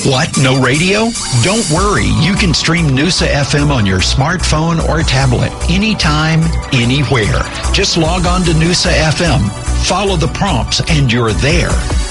What? No radio? Don't worry. You can stream Noosa FM on your smartphone or tablet anytime, anywhere. Just log on to Noosa FM, follow the prompts, and you're there.